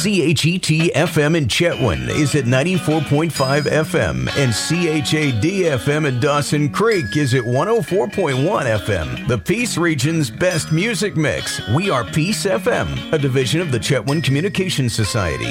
CHET FM in Chetwynd is at 94.5 FM, and CHAD FM in Dawson Creek is at 104.1 FM. The Peace Region's best music mix. We are Peace FM, a division of the Chetwynd Communications Society.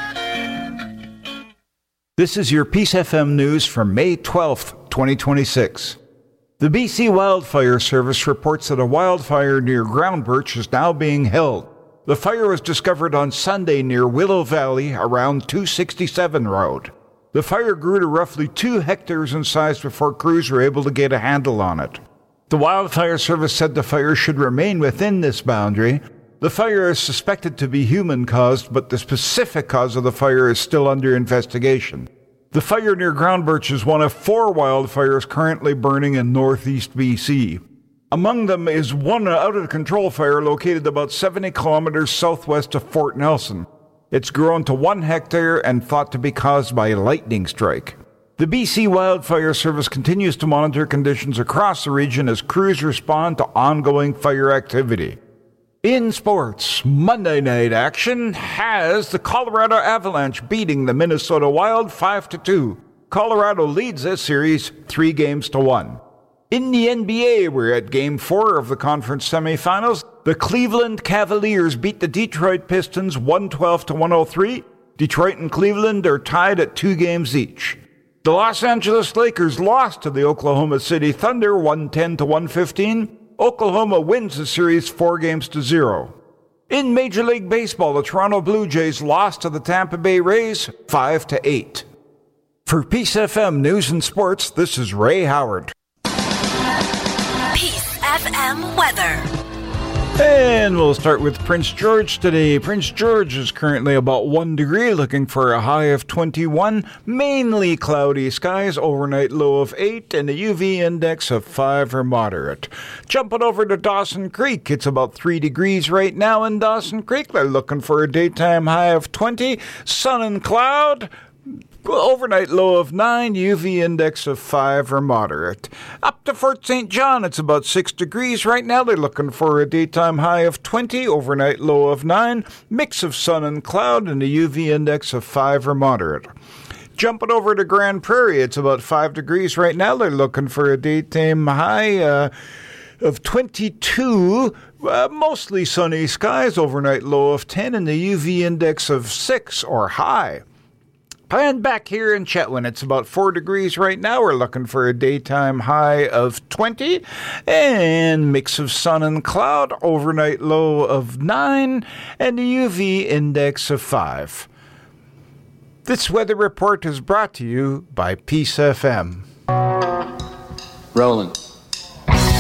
This is your Peace FM news for May 12th, 2026. The BC Wildfire Service reports that a wildfire near Groundbirch is now being held. The fire was discovered on Sunday near Willow Valley around 267 Road. The fire grew to roughly 2 hectares in size before crews were able to get a handle on it. The Wildfire Service said the fire should remain within this boundary. The fire is suspected to be human-caused, but the specific cause of the fire is still under investigation. The fire near Groundbirch is one of 4 wildfires currently burning in northeast BC. Among them is one out-of-control fire located about 70 kilometers southwest of Fort Nelson. It's grown to 1 hectare and thought to be caused by a lightning strike. The BC Wildfire Service continues to monitor conditions across the region as crews respond to ongoing fire activity. In sports, Monday night action has the Colorado Avalanche beating the Minnesota Wild 5-2. Colorado leads this series 3-1. In the NBA, we're at Game 4 of the conference semifinals. The Cleveland Cavaliers beat the Detroit Pistons 112-103. Detroit and Cleveland are tied at 2 games each. The Los Angeles Lakers lost to the Oklahoma City Thunder 110-115. Oklahoma wins the series 4-0. In Major League Baseball, the Toronto Blue Jays lost to the Tampa Bay Rays 5-8. For Peace FM News and Sports, this is Ray Howard. Peace FM weather. And we'll start with Prince George today. Prince George is currently about 1 degree, looking for a high of 21. Mainly cloudy skies, overnight low of 8, and a UV index of 5 or moderate. Jumping over to Dawson Creek, it's about 3 degrees right now in Dawson Creek. They're looking for a daytime high of 20. Sun and cloud. Overnight low of 9, UV index of 5 or moderate. Up to Fort St. John, it's about 6 degrees right now. They're looking for a daytime high of 20, overnight low of 9, mix of sun and cloud, and a UV index of 5 or moderate. Jumping over to Grand Prairie, it's about 5 degrees right now. They're looking for a daytime high of 22, mostly sunny skies, overnight low of 10, and the UV index of 6 or high. And back here in Chetwynd, it's about 4 degrees right now. We're looking for a daytime high of 20 and mix of sun and cloud, overnight low of 9 and a UV index of 5. This weather report is brought to you by Peace FM. Roland.